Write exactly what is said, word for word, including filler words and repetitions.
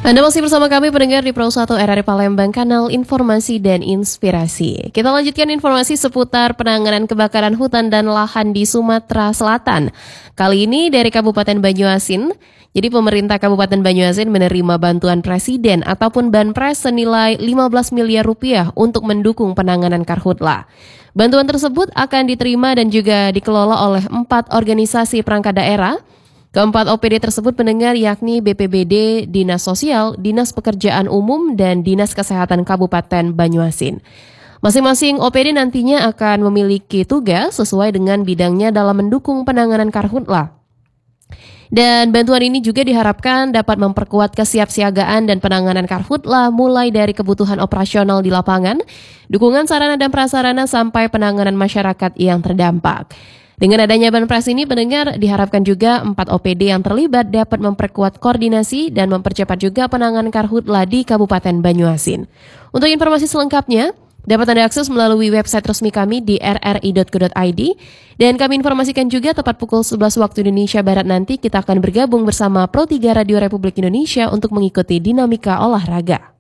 Anda masih bersama kami pendengar di Pro satu R R I Palembang, kanal informasi dan inspirasi. Kita lanjutkan informasi seputar penanganan kebakaran hutan dan lahan di Sumatera Selatan. Kali ini dari Kabupaten Banyuasin. Jadi pemerintah Kabupaten Banyuasin menerima bantuan presiden ataupun banpres senilai lima belas miliar rupiah untuk mendukung penanganan karhutla. Bantuan tersebut akan diterima dan juga dikelola oleh empat organisasi perangkat daerah. Keempat O P D tersebut pendengar yakni B P B D, Dinas Sosial, Dinas Pekerjaan Umum, dan Dinas Kesehatan Kabupaten Banyuasin. Masing-masing O P D nantinya akan memiliki tugas sesuai dengan bidangnya dalam mendukung penanganan karhutla. Dan bantuan ini juga diharapkan dapat memperkuat kesiapsiagaan dan penanganan karhutla mulai dari kebutuhan operasional di lapangan, dukungan sarana dan prasarana sampai penanganan masyarakat yang terdampak. Dengan adanya banpres ini, pendengar diharapkan juga empat O P D yang terlibat dapat memperkuat koordinasi dan mempercepat juga penanganan karhutla di Kabupaten Banyuasin. Untuk informasi selengkapnya, dapat Anda akses melalui website resmi kami di r r i dot co dot i d. Dan kami informasikan juga tepat pukul sebelas waktu Indonesia Barat nanti kita akan bergabung bersama Pro tiga Radio Republik Indonesia untuk mengikuti dinamika olahraga.